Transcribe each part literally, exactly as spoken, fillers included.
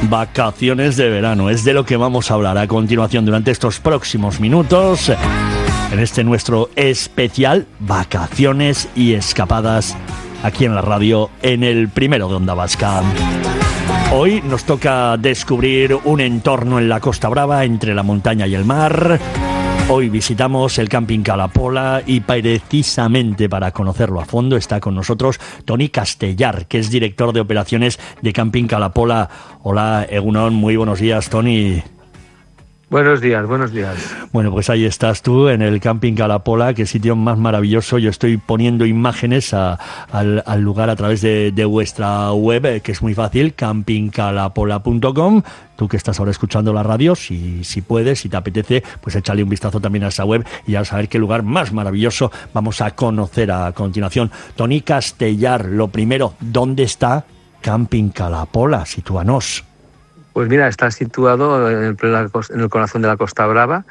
Vacaciones de verano, es de lo que vamos a hablar a continuación durante estos próximos minutos en este nuestro especial Vacaciones y Escapadas aquí en la radio, en el primero de Onda Vasca. Hoy nos toca descubrir un entorno en la Costa Brava entre la montaña y el mar. Hoy visitamos el Camping Cala-Pola y precisamente para conocerlo a fondo está con nosotros Toni Castellar, que es director de operaciones de Camping Cala-Pola. Hola, Egunon, muy buenos días, Toni. Buenos días, buenos días. Bueno, pues ahí estás tú en el Camping Cala-Pola, qué sitio más maravilloso. Yo estoy poniendo imágenes a, al, al lugar a través de, de vuestra web, que es muy fácil, camping calapola punto com. Tú que estás ahora escuchando la radio, si, si puedes, si te apetece, pues échale un vistazo también a esa web y ya saber qué lugar más maravilloso vamos a conocer a continuación. Toni Castellar, lo primero, ¿dónde está Camping Cala-Pola? Sitúanos. Pues mira, está situado en el, en el corazón de la Costa Brava,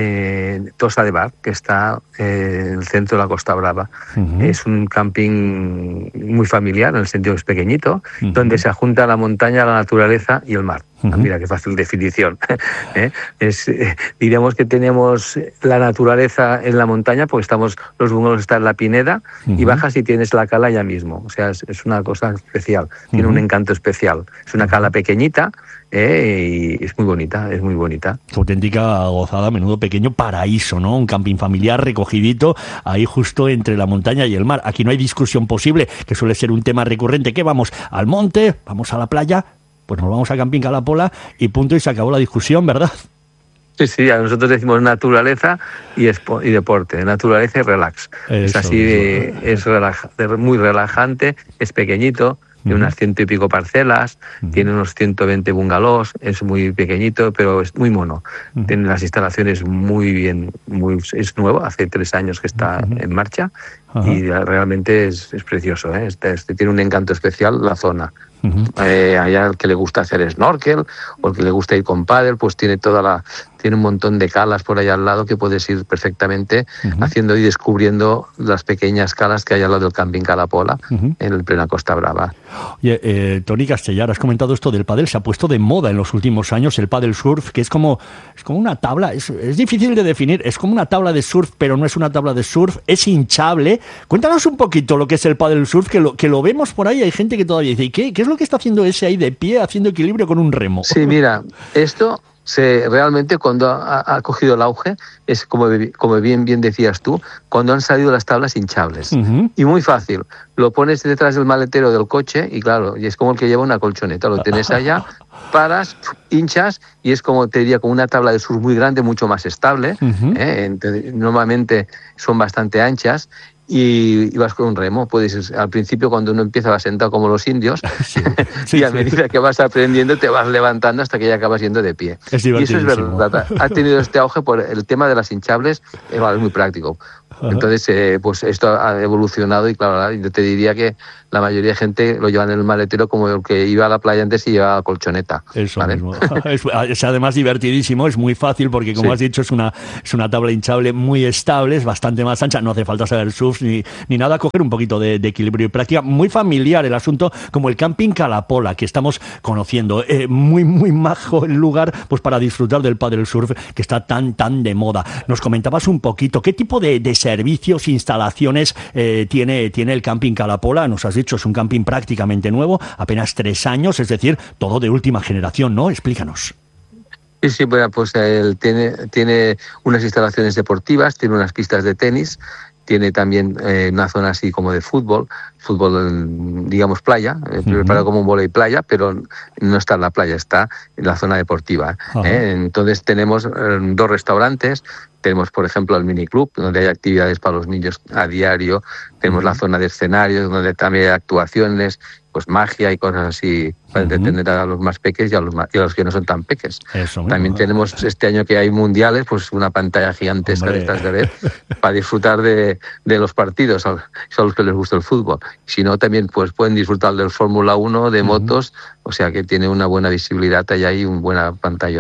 eh, Tossa de Bar, que está eh, en el centro de la Costa Brava. Uh-huh. Es un camping muy familiar, en el sentido que es pequeñito, uh-huh. donde se junta la montaña, la naturaleza y el mar. Uh-huh. Ah, mira qué fácil definición. ¿Eh? Es, eh, diríamos que tenemos la naturaleza en la montaña, porque estamos, los bungalows están en la Pineda, uh-huh. y bajas y tienes la cala ya mismo. O sea, es, es una cosa especial, tiene uh-huh. un encanto especial. Es una cala pequeñita, eh, y es muy bonita, es muy bonita. Auténtica gozada, menudo pequeño paraíso, ¿no? Un camping familiar recogidito ahí justo entre la montaña y el mar. Aquí no hay discusión posible, que suele ser un tema recurrente. ¿Qué vamos? ¿Al monte? ¿Vamos a la playa? Pues nos vamos a Camping Cala-Pola y punto, y se acabó la discusión, ¿verdad? Sí, sí, nosotros decimos naturaleza y, expo- y deporte, naturaleza y relax. Eso, es así, eso. Es relaja- muy relajante, es pequeñito, tiene uh-huh. unas ciento y pico parcelas, uh-huh. tiene unos ciento veinte bungalows, es muy pequeñito, pero es muy mono. Uh-huh. Tiene las instalaciones muy bien, muy es nuevo, hace tres años que está uh-huh. en marcha, uh-huh. y realmente es, es precioso, ¿eh? Este, este tiene un encanto especial la zona. Uh-huh. Eh, allá el que le gusta hacer snorkel o el que le gusta ir con pádel, pues tiene toda la tiene un montón de calas por allá al lado que puedes ir perfectamente uh-huh. haciendo y descubriendo las pequeñas calas que hay al lado del Camping Cala-Pola, uh-huh. en el plena Costa Brava. Oye, eh, Toni Castellar, has comentado esto del pádel, se ha puesto de moda en los últimos años el pádel surf, que es como es como una tabla, es, es difícil de definir, es como una tabla de surf, pero no es una tabla de surf, es hinchable. Cuéntanos un poquito lo que es el pádel surf, que lo, que lo vemos por ahí, hay gente que todavía dice, ¿y qué, qué es lo que está haciendo ese ahí de pie, haciendo equilibrio con un remo? Sí, mira, esto se realmente cuando ha, ha cogido el auge es como, como bien bien decías tú, cuando han salido las tablas hinchables. Uh-huh. Y muy fácil, lo pones detrás del maletero del coche y claro, y es como el que lleva una colchoneta, lo tienes allá, paras, hinchas y es como te diría, como una tabla de surf muy grande, mucho más estable. Uh-huh. ¿eh? Entonces, normalmente son bastante anchas. Y, y vas con un remo, puedes al principio cuando uno empieza va sentado como los indios, sí, sí, y a medida sí. que vas aprendiendo te vas levantando hasta que ya acabas yendo de pie. Es y eso es verdad, ha tenido este auge por el tema de las hinchables, es muy práctico. Entonces, eh, pues esto ha evolucionado y claro, yo te diría que la mayoría de gente lo llevan en el maletero como el que iba a la playa antes y llevaba colchoneta. Eso ¿vale? mismo. Es, es además divertidísimo, es muy fácil porque como sí. has dicho es una, es una tabla hinchable muy estable, es bastante más ancha, no hace falta saber surf ni, ni nada, coger un poquito de, de equilibrio y práctica. Muy familiar el asunto, como el Camping Cala-Pola que estamos conociendo. Eh, muy, muy majo el lugar pues para disfrutar del paddle surf que está tan, tan de moda. Nos comentabas un poquito, ¿qué tipo de, de servicios, instalaciones eh, tiene, tiene el Camping Cala-Pola? Nos has dicho, es un camping prácticamente nuevo, apenas tres años, es decir, todo de última generación, ¿no? Explícanos. Sí, sí, bueno, pues él tiene, tiene unas instalaciones deportivas, tiene unas pistas de tenis, tiene también eh, una zona así como de fútbol, fútbol, digamos, playa, eh, uh-huh. preparado como un vóley playa, pero no está en la playa, está en la zona deportiva. Uh-huh. ¿eh? Entonces tenemos eh, dos restaurantes, tenemos, por ejemplo, el miniclub, donde hay actividades para los niños a diario, tenemos uh-huh. la zona de escenarios, donde también hay actuaciones, pues magia y cosas así para uh-huh. entretener a los más peques y a los, más, y a los que no son tan peques. Eso, también uh-huh. tenemos este año que hay mundiales, pues una pantalla gigantesca Hombre. de estas de red para disfrutar de, de los partidos, son los que les gusta el fútbol. Si no, también pues pueden disfrutar del Fórmula uno, de uh-huh. motos, o sea que tiene una buena visibilidad allá y un buena pantallote.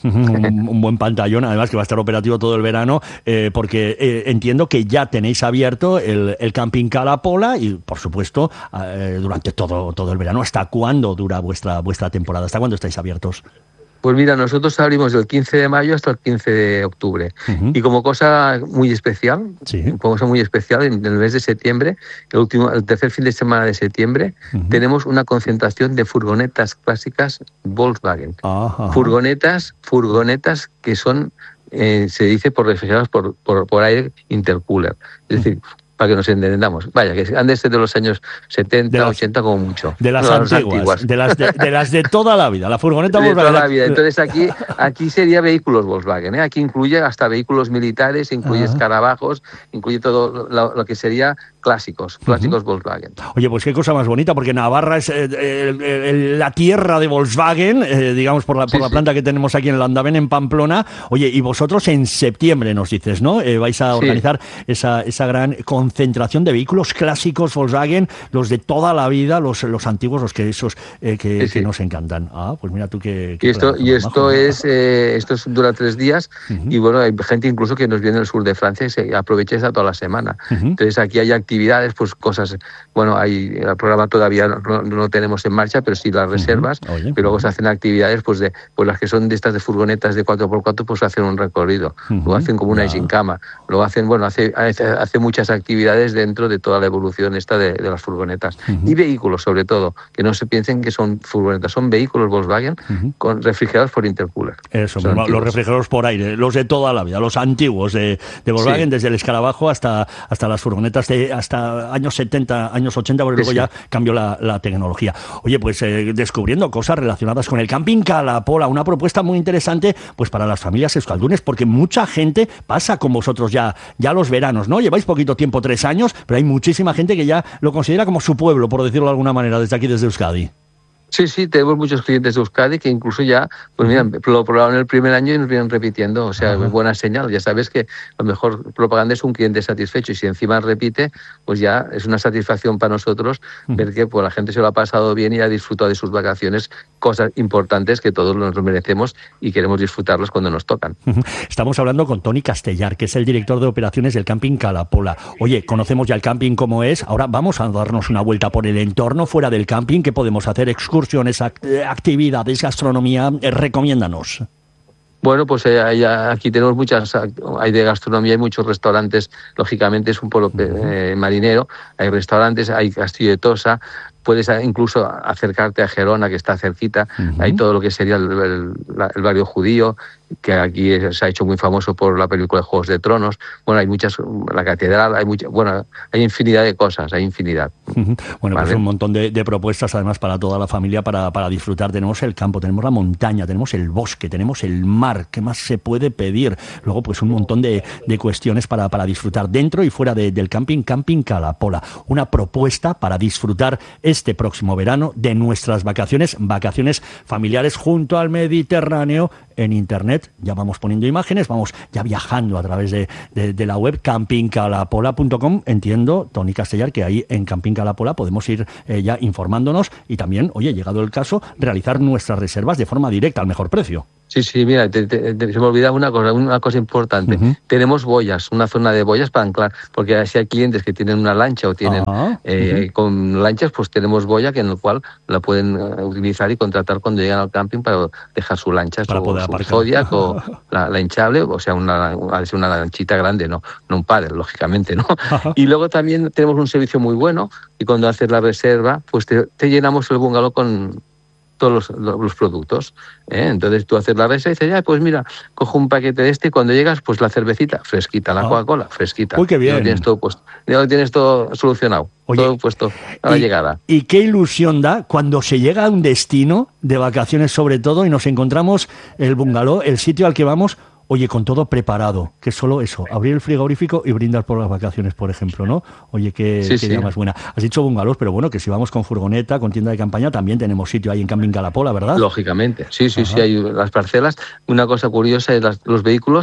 Un, un buen pantallón, además que va a estar operativo todo el verano, eh, porque eh, entiendo que ya tenéis abierto el, el Camping Ca La Pola y, por supuesto, eh, durante todo, todo el verano. ¿Hasta cuándo dura vuestra, vuestra temporada? ¿Hasta cuándo estáis abiertos? Pues mira, nosotros abrimos del quince de mayo hasta el quince de octubre. Uh-huh. Y como cosa muy especial, sí. como cosa muy especial, en el mes de septiembre, el último, el tercer fin de semana de septiembre, uh-huh. tenemos una concentración de furgonetas clásicas Volkswagen. Uh-huh. Furgonetas, furgonetas que son, eh, se dice, por refrigeradas por, por, por aire intercooler. Es decir, uh-huh. para que nos entendamos. Vaya, que han de ser de los años setenta, de las, ochenta como mucho. De las, no, antiguas, antiguas. De, las de, de las de toda la vida, la furgoneta de Volkswagen. De toda la vida. Entonces aquí, aquí sería vehículos Volkswagen, ¿eh? Aquí incluye hasta vehículos militares, incluye uh-huh. escarabajos, incluye todo lo, lo que sería clásicos, clásicos uh-huh. Volkswagen. Oye, pues qué cosa más bonita, porque Navarra es eh, el, el, la tierra de Volkswagen, eh, digamos, por la, por sí, la planta sí. que tenemos aquí en el Andaven, en Pamplona. Oye, y vosotros en septiembre, nos dices, ¿no? Eh, vais a organizar sí. esa, esa gran concentración de vehículos clásicos Volkswagen, los de toda la vida, los, los antiguos, los que esos eh, que, sí, sí. que nos encantan. Ah, pues mira tú que... Y esto, y esto es, eh, esto es, dura tres días uh-huh. y bueno, hay gente incluso que nos viene del sur de Francia y se aprovecha esa toda la semana. Uh-huh. Entonces aquí hay actividades, pues cosas, bueno, hay el programa todavía no, no, no lo tenemos en marcha, pero sí las reservas, uh-huh. Oye, pero luego uh-huh. se hacen actividades, pues de pues las que son de estas de furgonetas de cuatro por cuatro, pues hacen un recorrido, uh-huh. lo hacen como una yeah. gincama, lo hacen, bueno, hace, hace, hace muchas actividades dentro de toda la evolución esta de, de las furgonetas. Uh-huh. Y vehículos, sobre todo, que no se piensen que son furgonetas, son vehículos Volkswagen uh-huh. con refrigerados por intercooler. Eso, los, los refrigerados por aire, los de toda la vida, los antiguos de, de Volkswagen, sí. desde el escarabajo hasta, hasta las furgonetas de hasta años setenta, años ochenta, porque sí, luego sí. ya cambió la, la tecnología. Oye, pues eh, descubriendo cosas relacionadas con el Camping Ca La Pola, una propuesta muy interesante pues para las familias euskaldunes, porque mucha gente pasa con vosotros ya, ya los veranos, ¿no? Lleváis poquito tiempo, tres años, pero hay muchísima gente que ya lo considera como su pueblo, por decirlo de alguna manera, desde aquí, desde Euskadi. Sí, sí, tenemos muchos clientes de Euskadi que incluso ya, pues mira, lo probaron el primer año y nos vienen repitiendo, o sea, uh-huh. buena señal. Ya sabes que la mejor propaganda es un cliente satisfecho y si encima repite, pues ya es una satisfacción para nosotros uh-huh. ver que pues, la gente se lo ha pasado bien y ha disfrutado de sus vacaciones, cosas importantes que todos nos lo merecemos y queremos disfrutarlos cuando nos tocan. Uh-huh. Estamos hablando con Toni Castellar, que es el director de operaciones del Camping Ca La Pola. Oye, conocemos ya el camping como es, ahora vamos a darnos una vuelta por el entorno fuera del camping. ¿Qué podemos hacer? Excursiones, actividades, gastronomía, eh, recomiéndanos. Bueno, pues eh, hay, aquí tenemos muchas, hay de gastronomía, hay muchos restaurantes, lógicamente es un pueblo eh, marinero, hay restaurantes, hay Castillo de Tosa, puedes incluso acercarte a Gerona, que está cerquita, uh-huh. hay todo lo que sería el, el, el barrio judío, que aquí se ha hecho muy famoso por la película de Juegos de Tronos. Bueno, hay muchas, la catedral, hay mucha, bueno, hay infinidad de cosas, hay infinidad. Uh-huh. Bueno, ¿vale? Pues un montón de, de propuestas además para toda la familia para, para disfrutar. Tenemos el campo, tenemos la montaña, tenemos el bosque, tenemos el mar. ¿Qué más se puede pedir? Luego, pues un montón de, de cuestiones para, para disfrutar dentro y fuera de, del camping, Camping Ca La Pola. Una propuesta para disfrutar este próximo verano de nuestras vacaciones, vacaciones familiares junto al Mediterráneo en internet. Ya vamos poniendo imágenes, vamos ya viajando a través de, de, de la web camping ca la pola punto com. Entiendo, Toni Castellar, que ahí en Camping Ca La Pola podemos ir eh, ya informándonos y también, oye, llegado el caso, realizar nuestras reservas de forma directa al mejor precio. Sí, sí, mira, te, te, te, se me olvidaba una cosa, una cosa importante. Uh-huh. Tenemos boyas, una zona de boyas para anclar, porque si hay clientes que tienen una lancha o tienen uh-huh. eh, uh-huh. con lanchas, pues tenemos boya que en el cual la pueden uh, utilizar y contratar cuando llegan al camping para dejar su lancha, para su, poder su Zodiac o la, la hinchable, o sea, una, una, una lanchita grande, no, no un paddle, lógicamente, ¿no? Uh-huh. Y luego también tenemos un servicio muy bueno y cuando haces la reserva, pues te, te llenamos el bungalow con todos los, los productos, ¿eh? Entonces tú haces la reserva y dices, ya, pues mira, cojo un paquete de este y cuando llegas, pues la cervecita fresquita, la ah. Coca-Cola fresquita. Uy, qué bien. Ya lo tienes todo, pues, ya lo tienes todo solucionado. Oye, todo puesto a la y, llegada. Y qué ilusión da cuando se llega a un destino de vacaciones sobre todo y nos encontramos el bungalow, el sitio al que vamos, oye, con todo preparado, que es solo eso, abrir el frigorífico y brindar por las vacaciones, por ejemplo, ¿no? Oye, qué, sí, qué sí. idea más buena. Has dicho bungalows, pero bueno, que si vamos con furgoneta, con tienda de campaña, también tenemos sitio ahí en Camping Ca La Pola, ¿verdad? Lógicamente, sí, sí, Ajá. sí, hay las parcelas. Una cosa curiosa es las, los vehículos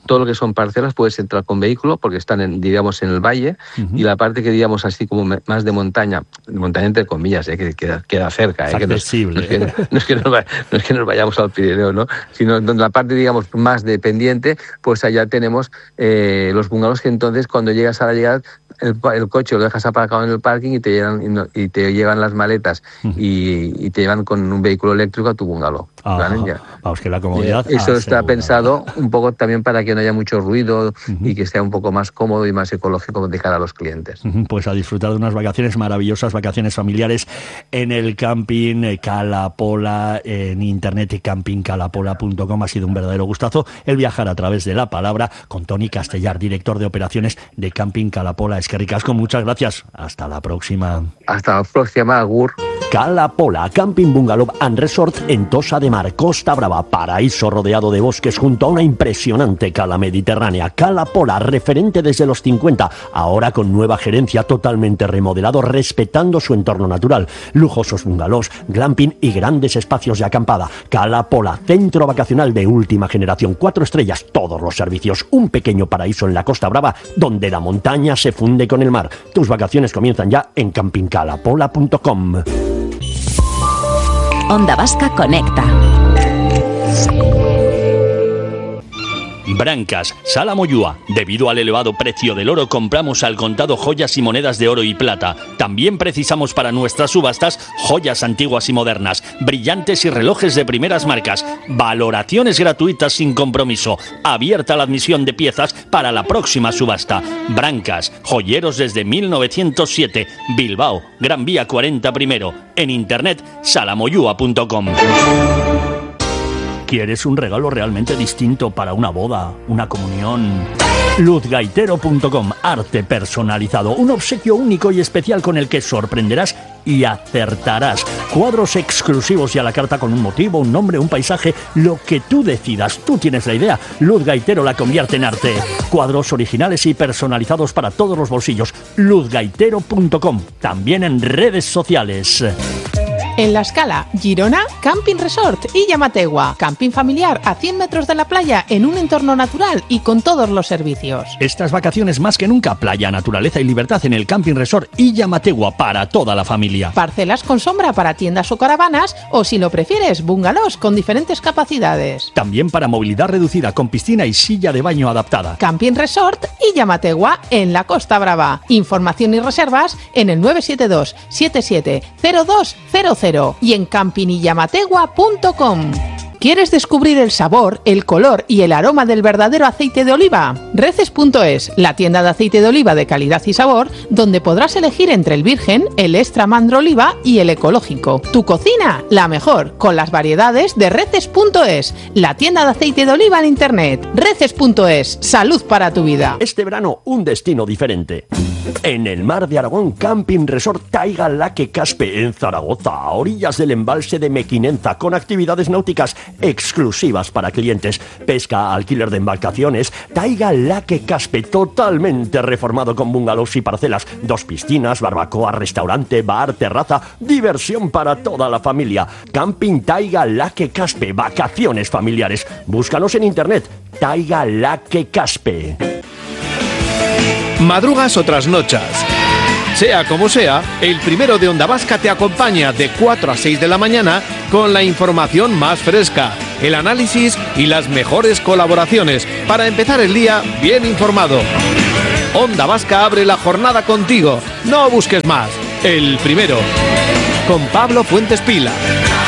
todo lo que son parcelas puedes entrar con vehículo porque están, en, digamos, en el valle, uh-huh. y la parte que, digamos, así como más de montaña, de montaña entre comillas, ¿eh? que queda, queda cerca. ¿eh? Que no, es, no, es que, no, es que nos, no es que nos vayamos al Pirineo, ¿no? Sino donde la parte, digamos, más de pendiente, pues allá tenemos eh, los bungalows que entonces cuando llegas a la llegada, el, el coche lo dejas aparcado en el parking y te llevan, y, no, y te llevan las maletas uh-huh. y, y te llevan con un vehículo eléctrico a tu bungalow. Ah, ¿vale? Ya. Vamos, que la comodidad Eso asegurada. Está pensado un poco también para que no haya mucho ruido uh-huh. y que sea un poco más cómodo y más ecológico de cara a los clientes. Uh-huh. Pues a disfrutar de unas vacaciones maravillosas, vacaciones familiares en el camping Cala Pola, en internet camping calapola punto com. Ha sido un verdadero gustazo el viajar a través de la palabra con Toni Castellar, director de operaciones de Camping Cala Pola. Es que ricasco, muchas gracias. Hasta la próxima. Hasta la próxima, Agur. Cala Pola, Camping Bungalow and Resort en Tossa de Mar, Costa Brava, paraíso rodeado de bosques junto a una impresionante cala mediterránea. Cala Pola, referente desde los cincuenta, ahora con nueva gerencia, totalmente remodelado, respetando su entorno natural. Lujosos bungalows, glamping y grandes espacios de acampada. Cala Pola, centro vacacional de última generación, cuatro estrellas, todos los servicios, un pequeño paraíso en la Costa Brava, donde la montaña se funde con el mar. Tus vacaciones comienzan ya en camping calapola punto com. Onda Vasca Conecta. Brancas, Sala Moyúa. Debido al elevado precio del oro, compramos al contado joyas y monedas de oro y plata. También precisamos para nuestras subastas joyas antiguas y modernas, brillantes y relojes de primeras marcas. Valoraciones gratuitas sin compromiso. Abierta la admisión de piezas para la próxima subasta. Brancas, joyeros desde mil novecientos siete. Bilbao, Gran Vía cuarenta primero. En internet, sala moyúa punto com. ¿Quieres un regalo realmente distinto para una boda, una comunión? luz gaitero punto com, arte personalizado, un obsequio único y especial con el que sorprenderás y acertarás. Cuadros exclusivos y a la carta con un motivo, un nombre, un paisaje, lo que tú decidas. Tú tienes la idea. Luz Gaitero la convierte en arte. Cuadros originales y personalizados para todos los bolsillos. luz gaitero punto com, también en redes sociales. En La Escala, Girona, Camping Resort y Llamategua. Camping familiar a cien metros de la playa en un entorno natural y con todos los servicios. Estas vacaciones más que nunca, playa, naturaleza y libertad en el Camping Resort y Llamategua para toda la familia. Parcelas con sombra para tiendas o caravanas o, si lo prefieres, bungalows con diferentes capacidades. También para movilidad reducida con piscina y silla de baño adaptada. Camping Resort y Llamategua en la Costa Brava. Información y reservas en el nueve siete dos siete siete cero dos cero cero y en camping y llamategua punto com. ¿Quieres descubrir el sabor, el color y el aroma del verdadero aceite de oliva? Reces punto es, la tienda de aceite de oliva de calidad y sabor, donde podrás elegir entre el virgen, el extra mandro oliva y el ecológico. Tu cocina, la mejor, con las variedades de Reces punto es, la tienda de aceite de oliva en internet. Reces punto es, salud para tu vida. Este verano, un destino diferente. En el mar de Aragón, Camping Resort Taiga Laque Caspe, en Zaragoza, a orillas del embalse de Mequinenza, con actividades náuticas exclusivas para clientes, pesca, alquiler de embarcaciones. Taiga Laque Caspe, totalmente reformado con bungalows y parcelas, dos piscinas, barbacoa, restaurante, bar, terraza, diversión para toda la familia. Camping Taiga Laque Caspe, vacaciones familiares. Búscanos en internet, Taiga Laque Caspe. Madrugas o trasnochas. Sea como sea, el primero de Onda Vasca te acompaña de cuatro a seis de la mañana con la información más fresca, el análisis y las mejores colaboraciones para empezar el día bien informado. Onda Vasca abre la jornada contigo. No busques más. El primero. Con Pablo Fuentes Pila.